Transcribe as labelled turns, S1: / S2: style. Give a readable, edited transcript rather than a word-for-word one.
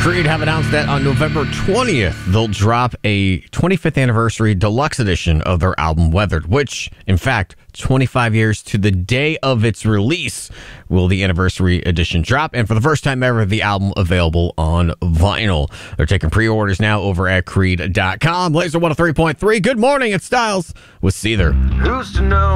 S1: Creed have announced that on November 20th, they'll drop a 25th anniversary deluxe edition of their album Weathered, which, in fact, 25 years to the day of its release will the anniversary edition drop. And for the first time ever, the album available on vinyl. They're taking pre-orders now over at Creed.com. Laser 103.3. Good morning, it's Styles with Seether.
S2: Who's to know?